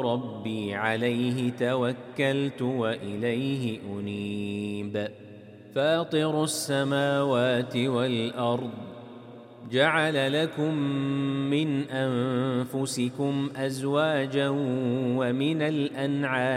ربي عليه توكلت وإليه أنيب فاطر السماوات والأرض جعل لكم من أنفسكم أزواجا ومن الأنعام